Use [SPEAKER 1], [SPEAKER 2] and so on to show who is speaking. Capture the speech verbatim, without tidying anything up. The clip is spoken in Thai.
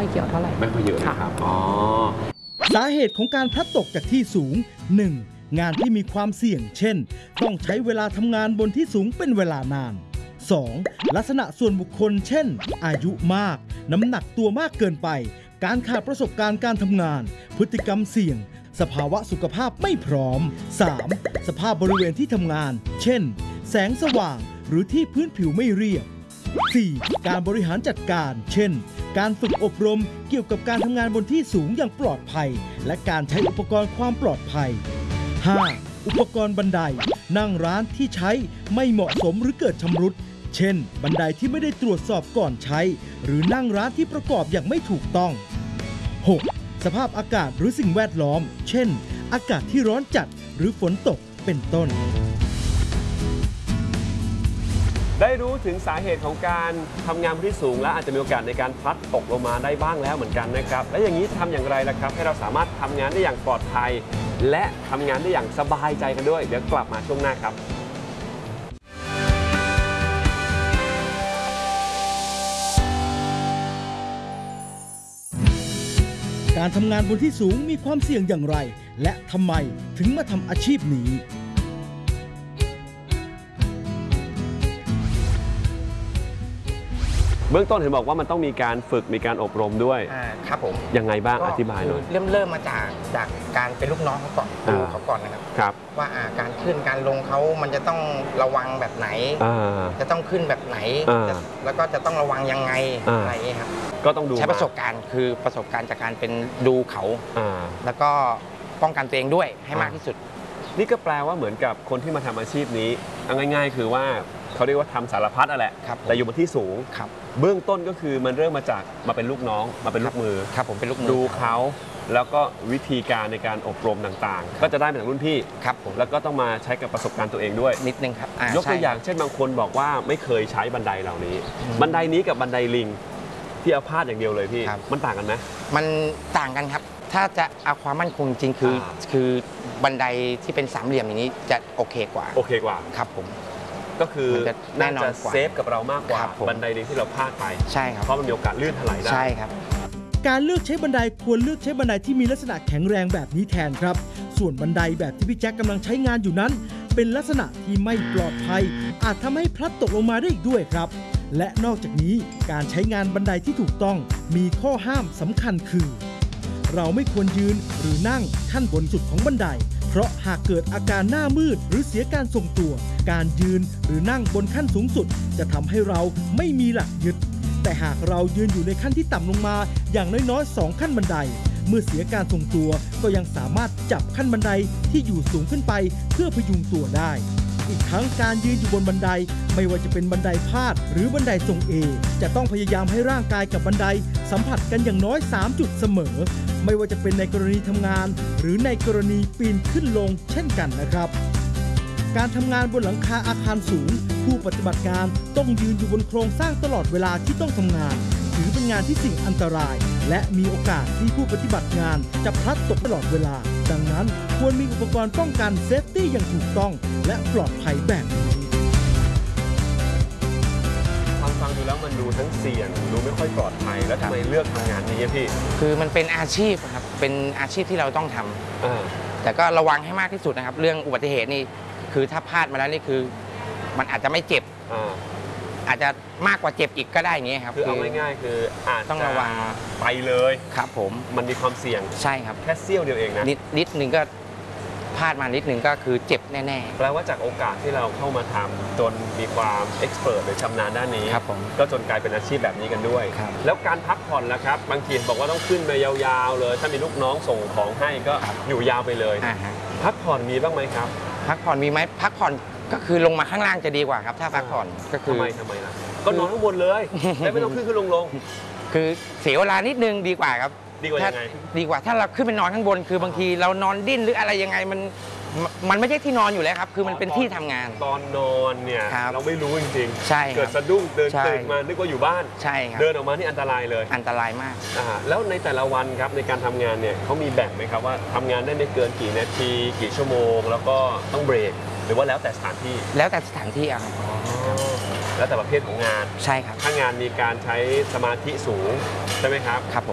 [SPEAKER 1] อยเกี่ยวเท่าไหร่
[SPEAKER 2] ไม่ค่อยเยอะนะครับอ๋อ
[SPEAKER 3] สาเหตุของการพลัดตกจากที่สูง หนึ่ง งานที่มีความเสี่ยงเช่นต้องใช้เวลาทำงานบนที่สูงเป็นเวลานาน สอง ลักษณะส่วนบุคคลเช่นอายุมากน้ำหนักตัวมากเกินไปการขาดประสบการณ์การทำงานพฤติกรรมเสี่ยงสภาวะสุขภาพไม่พร้อม สาม สภาพบริเวณที่ทำงานเช่นแสงสว่างหรือที่พื้นผิวไม่เรียบ สี่ การบริหารจัดการเช่นการฝึกอบรมเกี่ยวกับการทำงานบนที่สูงอย่างปลอดภัยและการใช้อุปกรณ์ความปลอดภัย ห้า อุปกรณ์บันไดนั่งร้านที่ใช้ไม่เหมาะสมหรือเกิดชำรุดเช่นบันไดที่ไม่ได้ตรวจสอบก่อนใช้หรือนั่งร้านที่ประกอบอย่างไม่ถูกต้อง หก สภาพอากาศหรือสิ่งแวดล้อมเช่นอากาศที่ร้อนจัดหรือฝนตกเป็นต้น
[SPEAKER 2] ได้รู้ถึงสาเหตุของการทำงานบนที่สูงและอาจจะมีโอกาสในการพลัดตกลงมาได้บ้างแล้วเหมือนกันนะครับและอย่างนี้ทำอย่างไรล่ะครับให้เราสามารถทำงานได้อย่างปลอดภัยและทำงานได้อย่างสบายใจกันด้วยเดี๋ยวกลับมาช่วงหน้าครับ
[SPEAKER 3] การทำงานบนที่สูงมีความเสี่ยงอย่างไรและทำไมถึงมาทำอาชีพนี้
[SPEAKER 2] เบื้องต้นเห็นบอกว่ามันต้องมีการฝึกมีการอบรมด้วย
[SPEAKER 4] อ่าครับผม
[SPEAKER 2] ยังไงบ้างอธิบายหน่อย
[SPEAKER 4] เริ่มเริ่มมาจากจากการเป็นลูกน้องเขาก่อนดูเขาก่อนนะครับ
[SPEAKER 2] ครับ
[SPEAKER 4] ว่าการขึ้นการลงเขามันจะต้องระวังแบบไหนจะต้องขึ้นแบบไหนแล้วก็จะต้องระวังยังไงอะไรอย่างนี้ครับ
[SPEAKER 2] ก็ต้องดู
[SPEAKER 4] ใช้ประสบการณ์คือประสบการณ์จากการเป็นดูเขาแล้วก็ป้องกันตัวเองด้วยให้มากที่สุด
[SPEAKER 2] นี่ก็แปลว่าเหมือนกับคนที่มาทำอาชีพนี้ง่ายๆคือว่าเขาเรียกว่าทำสารพัดนั่นแหละแต่อยู่บนที่สูงเบื้องต้นก็คือมันเริ่มมาจากมาเป็นลูกน้องมาเป็นลูกมือ
[SPEAKER 4] ครับผมเป็นลูกมือ
[SPEAKER 2] ดูเขาแล้วก็วิธีการในการอบรมต่างๆก็จะได้มาจากรุ่นพี่
[SPEAKER 4] ครับผม
[SPEAKER 2] แล้วก็ต้องมาใช้กับประสบการณ์ตัวเองด้วย
[SPEAKER 4] นิดนึงครับ
[SPEAKER 2] ยกตัวอย่างเช่นบางคนบอกว่าไม่เคยใช้บันไดเหล่านี้บันไดนี้กับบันไดลิงที่เอาพาดอย่างเดียวเลยพี่มันต่างกันไหม
[SPEAKER 4] มันต่างกันครับถ้าจะเอาความมั่นคงจริงคือคือบันไดที่เป็นสามเหลี่ยมอย่างนี้จะโอเคกว่า
[SPEAKER 2] โอเคกว่า
[SPEAKER 4] ครับผม
[SPEAKER 2] ก็คือน่าจะเซฟกับเรามากกว่าบันไดลิงที่เราพาดไป
[SPEAKER 4] ใช่ครับ
[SPEAKER 2] เพราะมันมีโอกาสลื่นถลายได้
[SPEAKER 4] ใช่ครับ
[SPEAKER 3] การเลือกใช้บันไดควรเลือกใช้บันไดที่มีลักษณะแข็งแรงแบบนี้แทนครับส่วนบันไดแบบที่พี่แจ็คกำลังใช้งานอยู่นั้นเป็นลักษณะที่ไม่ปลอดภัยอาจทำให้พลัดตกลงมาได้อีกด้วยครับและนอกจากนี้การใช้งานบันไดที่ถูกต้องมีข้อห้ามสำคัญคือเราไม่ควรยืนหรือนั่งขั้นบนสุดของบันไดเพราะหากเกิดอาการหน้ามืดหรือเสียการทรงตัวการยืนหรือนั่งบนขั้นสูงสุดจะทำให้เราไม่มีหลักยึดแต่หากเรายืนอยู่ในขั้นที่ต่ำลงมาอย่างน้อยๆสองขั้นบันไดเมื่อเสียการทรงตัวก็ยังสามารถจับขั้นบันไดที่อยู่สูงขึ้นไปเพื่อพยุงตัวได้อีกทั้งการยืนอยู่บนบันไดไม่ว่าจะเป็นบันไดพาดหรือบันไดทรงเอจะต้องพยายามให้ร่างกายกับบันไดสัมผัสกันอย่างน้อยสามจุดเสมอไม่ว่าจะเป็นในกรณีทำงานหรือในกรณีปีนขึ้นลงเช่นกันนะครับการทำงานบนหลังคาอาคารสูงผู้ปฏิบัติงานต้องยืนอยู่บนโครงสร้างตลอดเวลาที่ต้องทำงานถือเป็นงานที่สิ่งอันตรายและมีโอกาสที่ผู้ปฏิบัติงานจะพลัดตกตลอดเวลาดังนั้นควรมีอุปกรณ์ป้องกันเซฟตี้อย่างถูกต้องและปลอดภัยแบบนี้
[SPEAKER 2] ฟังฟังดูแล้วมันดูทั้งเสี่ยงดูไม่ค่อยปลอดภัยแล้วทำไมเลือกทำงานนี้พี่
[SPEAKER 4] คือมันเป็นอาชีพครับเป็นอาชีพที่เราต้องทำแต่ก็ระวังให้มากที่สุดนะครับเรื่องอุบัติเหตุนี่คือถ้าพลาดมาแล้วนี่คือมันอาจจะไม่เจ็บอาจจะมากกว่าเจ็บอีกก็ได้อย่างนี้ครับ
[SPEAKER 2] คือเอาง่ายๆคืออาจ
[SPEAKER 4] ต้องระวัง
[SPEAKER 2] ไปเลย
[SPEAKER 4] ครับผม
[SPEAKER 2] มันมีความเสี่ยง
[SPEAKER 4] ใช่ครับ
[SPEAKER 2] แค่เสี้ยวเดียวเองนะ
[SPEAKER 4] นิดนิดนึงก็พลาดมานิดนึงก็คือเจ็บแน่
[SPEAKER 2] ๆแปลว่าจากโอกาสที่เราเข้ามาทำจนมีความเอ็กซ์เพรสหรือชำนาญด้านนี้ก็จนกลายเป็นอาชีพแบบนี้กันด้วยแล้วการพักผ่อนล่ะครับบางทีบอกว่าต้องขึ้นไปยาวๆเลยถ้ามีลูกน้องส่งของให้ก็อยู่ยาวไปเลยพักผ่อนมีบ้างไหมครับ
[SPEAKER 4] พักผ่อนมีไหมพักผ่อนก็คือลงมาข้างล่างจะดีกว่าครับถ้าพักผ่อนก็คือ
[SPEAKER 2] ทำไมทำไมล่ะก็นอนข้างบนเลยแล้วไม่ต้องขึ้นขึ้นลงลง
[SPEAKER 4] คือเสียเวลานิดนึงดีกว่าครับ
[SPEAKER 2] ดีกว่ายังไง
[SPEAKER 4] ดีกว่าถ้าเราขึ้นไปนอนข้างบนคือบางทีเรานอนดิ้นหรืออะไรยังไงมันมันไม่ใช่ที่นอนอยู่แล้วครับคือมันเป็นที่ทำงาน
[SPEAKER 2] ตอนนอนเนี่ยเราไม่รู้จริง
[SPEAKER 4] ๆใช่
[SPEAKER 2] เกิดสะดุ้งเดินตื่นมานึกว่าอยู่บ้าน
[SPEAKER 4] ใช่ครับ
[SPEAKER 2] เดินออกมานี่อันตรายเลย
[SPEAKER 4] อันตรายมาก
[SPEAKER 2] แล้วในแต่ละวันครับในการทำงานเนี่ยเขามีแบ่งไหมครับว่าทำงานได้ไม่เกินกี่นาทีกี่ชั่วโมงแล้วก็ต้องเบรกหรือว่าแล้วแต่สถานที่
[SPEAKER 4] แล้วแต่สถานที่ครับ
[SPEAKER 2] แล้วแต่ประเภทของงาน
[SPEAKER 4] ใช่ครับ
[SPEAKER 2] ถ้างานมีการใช้สมาธิสูงใช่ไหมครับ
[SPEAKER 4] ครับผม